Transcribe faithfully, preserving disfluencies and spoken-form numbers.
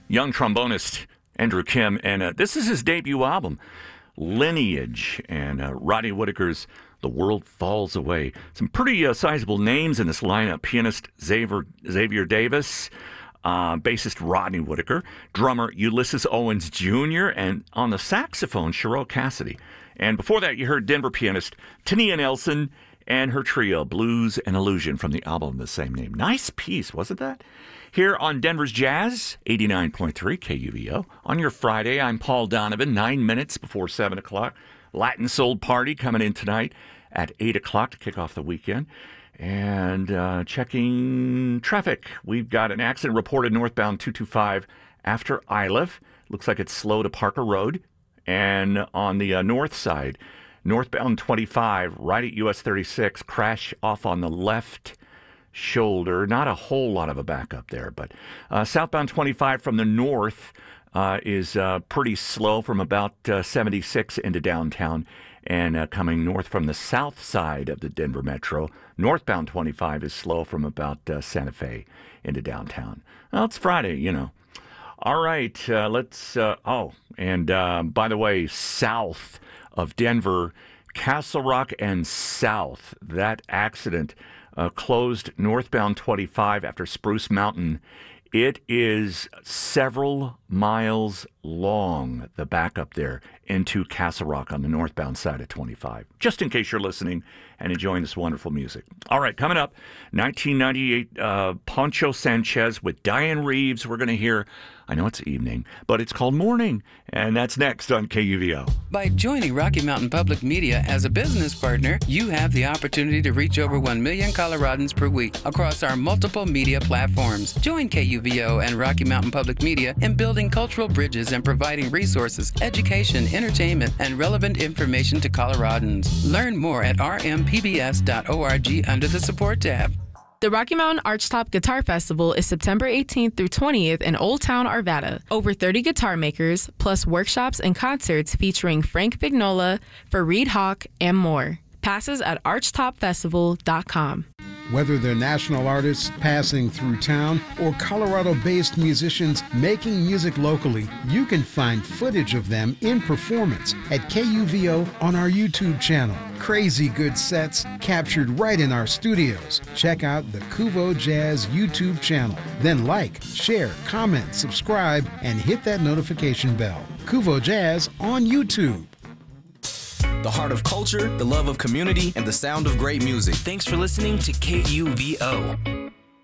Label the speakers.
Speaker 1: young trombonist Andrew Kim, and uh, this is his debut album, Lineage, and uh, Rodney Whitaker's The World Falls Away. Some pretty uh, sizable names in this lineup. Pianist Xavier, Xavier Davis, uh, bassist Rodney Whitaker, drummer Ulysses Owens Junior, and on the saxophone, Cheryl Cassidy. And before that, you heard Denver pianist Tania Nelson and her trio, Blues and Illusion, from the album of the same name. Nice piece, wasn't that? Here on Denver's Jazz, eighty-nine point three K U V O. On your Friday, I'm Paul Donovan, nine minutes before seven o'clock. Latin Soul Party coming in tonight at eight o'clock to kick off the weekend. And uh, checking traffic. We've got an accident reported northbound two two five after Iliff. Looks like it's slow to Parker Road. And on the uh, north side, northbound twenty-five, right at U S thirty-six, crash off on the left shoulder. Not a whole lot of a backup there, but uh, southbound twenty-five from the north uh, is uh, pretty slow from about uh, seventy-six into downtown, and uh, coming north from the south side of the Denver Metro, northbound twenty-five is slow from about uh, Santa Fe into downtown. Well, it's Friday, you know. All right, uh, let's, uh, oh, and uh, by the way, south of Denver, Castle Rock and south, that accident uh, closed northbound twenty-five after Spruce Mountain. It is several miles long, the backup there, into Castle Rock on the northbound side of twenty-five, just in case you're listening and enjoying this wonderful music. All right, coming up, nineteen ninety-eight, uh, Poncho Sanchez with Diane Reeves. We're going to hear, I know it's evening, but it's called morning, and that's next on K U V O.
Speaker 2: By joining Rocky Mountain Public Media as a business partner, you have the opportunity to reach over one million Coloradans per week across our multiple media platforms. Join K U V O and Rocky Mountain Public Media in building cultural bridges and providing resources, education, entertainment, and relevant information to Coloradans. Learn more at r m p b s dot org under the support tab.
Speaker 3: The Rocky Mountain Archtop Guitar Festival is September eighteenth through twentieth in Old Town, Arvada. Over thirty guitar makers, plus workshops and concerts featuring Frank Vignola, Fareed Hawk, and more. Passes at archtop festival dot com.
Speaker 4: Whether they're national artists passing through town or Colorado-based musicians making music locally, you can find footage of them in performance at K U V O on our YouTube channel. Crazy good sets captured right in our studios. Check out the Kuvo Jazz YouTube channel. Then like, share, comment, subscribe, and hit that notification bell. Kuvo Jazz on YouTube.
Speaker 5: The heart of culture, the love of community, and the sound of great music.
Speaker 2: Thanks for listening to K U V O.